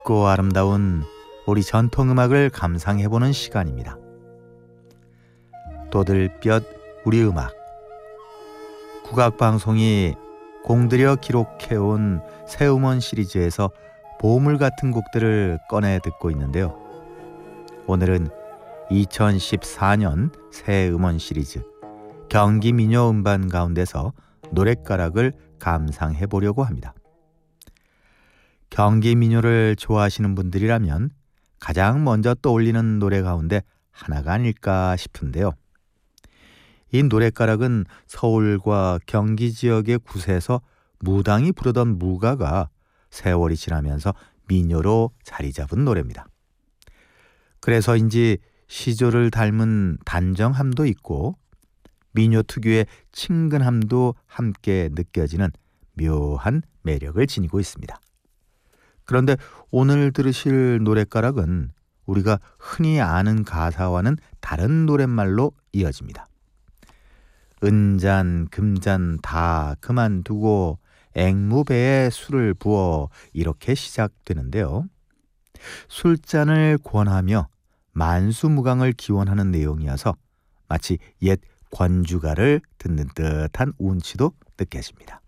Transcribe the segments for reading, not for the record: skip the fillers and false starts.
깊고 아름다운 우리 전통음악을 감상해보는 시간입니다. 또들볕 우리 음악. 국악방송이 공들여 기록해온 새음원 시리즈에서 보물 같은 곡들을 꺼내 듣고 있는데요. 오늘은 2014년 새음원 시리즈 경기민요 음반 가운데서 노랫가락을 감상해 보려고 합니다. 경기민요를 좋아하시는 분들이라면 가장 먼저 떠올리는 노래 가운데 하나가 아닐까 싶은데요. 이 노랫가락은 서울과 경기 지역의 굿에서 무당이 부르던 무가가 세월이 지나면서 민요로 자리 잡은 노래입니다. 그래서인지 시조를 닮은 단정함도 있고 민요 특유의 친근함도 함께 느껴지는 묘한 매력을 지니고 있습니다. 그런데 오늘 들으실 노랫가락은 우리가 흔히 아는 가사와는 다른 노랫말로 이어집니다. 은잔 금잔 다 그만두고 앵무배에 술을 부어, 이렇게 시작되는데요. 술잔을 권하며 만수무강을 기원하는 내용이어서 마치 옛 권주가를 듣는 듯한 운치도 느껴집니다.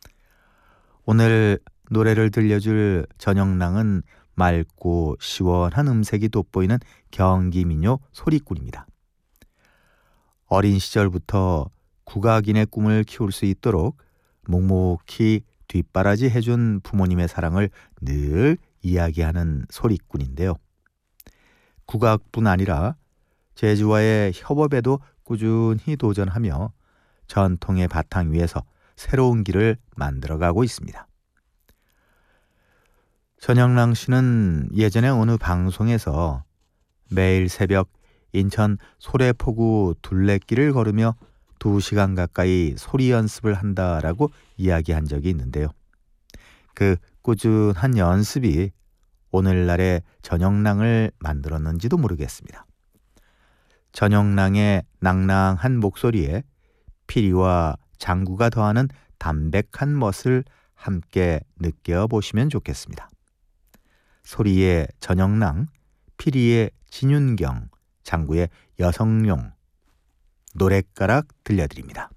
오늘 노래를 들려줄 전영랑은 맑고 시원한 음색이 돋보이는 경기민요 소리꾼입니다. 어린 시절부터 국악인의 꿈을 키울 수 있도록 묵묵히 뒷바라지 해준 부모님의 사랑을 늘 이야기하는 소리꾼인데요. 국악뿐 아니라 재즈와의 협업에도 꾸준히 도전하며 전통의 바탕 위에서 새로운 길을 만들어가고 있습니다. 전영랑 씨는 예전에 어느 방송에서 매일 새벽 인천 소래포구 둘레길을 걸으며 2시간 가까이 소리 연습을 한다라고 이야기한 적이 있는데요. 그 꾸준한 연습이 오늘날의 전영랑을 만들었는지도 모르겠습니다. 전영랑의 낭낭한 목소리에 피리와 장구가 더하는 담백한 멋을 함께 느껴보시면 좋겠습니다. 소리의 전영랑, 피리의 진윤경, 장구의 여성용, 노랫가락 들려드립니다.